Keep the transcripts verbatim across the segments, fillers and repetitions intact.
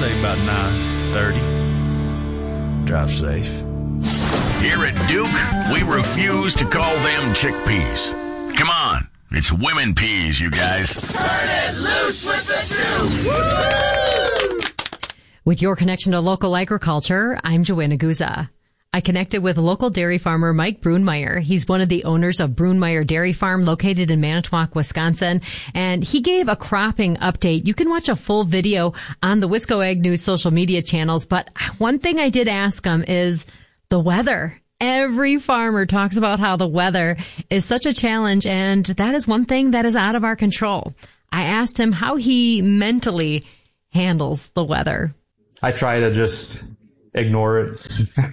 say about nine thirty. Drive safe. Here at Duke, we refuse to call them chickpeas. Come on, it's women peas, you guys. Turn it loose with the Duke! Woo! With your connection to local agriculture, I'm Joanna Guza. I connected with local dairy farmer Mike Brunmeyer. He's one of the owners of Brunmeyer Dairy Farm located in Manitowoc, Wisconsin. And he gave a cropping update. You can watch a full video on the Wisco Ag News social media channels. But one thing I did ask him is the weather. Every farmer talks about how the weather is such a challenge, and that is one thing that is out of our control. I asked him how he mentally handles the weather. I try to just ignore it.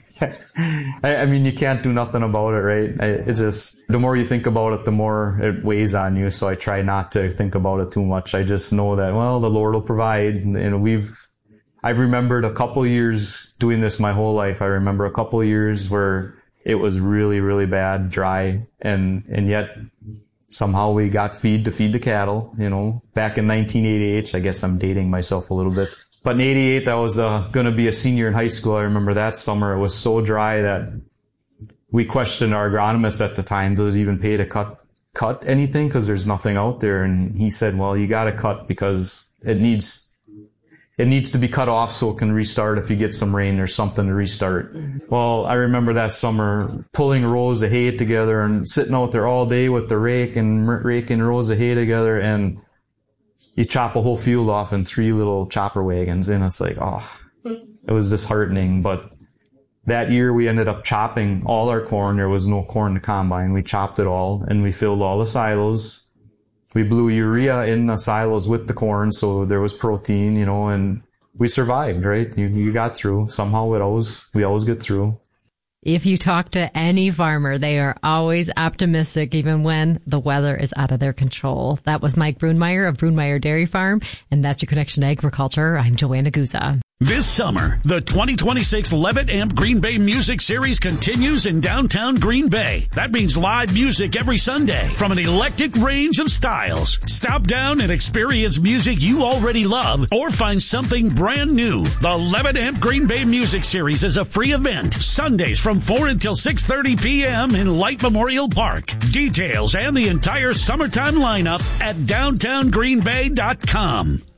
I, I mean, you can't do nothing about it, right? I, it just, the more you think about it, the more it weighs on you. So I try not to think about it too much. I just know that, well, the Lord will provide. And, and we've, I've remembered a couple years doing this my whole life. I remember a couple years where it was really, really bad, dry, and, and yet somehow we got feed to feed the cattle, you know, back in nineteen eighty-eight. I guess I'm dating myself a little bit. But in eighty-eight, I was uh, going to be a senior in high school. I remember that summer. It was so dry that we questioned our agronomist at the time, does it even pay to cut cut anything? Because there's nothing out there. And he said, well, you got to cut because it needs it needs to be cut off so it can restart if you get some rain or something to restart. Well, I remember that summer pulling rows of hay together and sitting out there all day with the rake and raking rows of hay together, and you chop a whole field off in three little chopper wagons, and it's like, oh, it was disheartening. But that year we ended up chopping all our corn. There was no corn to combine. We chopped it all, and we filled all the silos. We blew urea in the silos with the corn, so there was protein, you know, and we survived, right? You, you got through. Somehow it always, we always get through. If you talk to any farmer, they are always optimistic, even when the weather is out of their control. That was Mike Brunmeyer of Brunmeyer Dairy Farm, and that's your connection to agriculture. I'm Joanna Guza. This summer, the twenty twenty-six Levitt Amp Green Bay Music Series continues in downtown Green Bay. That means live music every Sunday from an eclectic range of styles. Stop down and experience music you already love or find something brand new. The Levitt Amp Green Bay Music Series is a free event, Sundays from four until six thirty p.m. in Light Memorial Park. Details and the entire summertime lineup at downtown green bay dot com.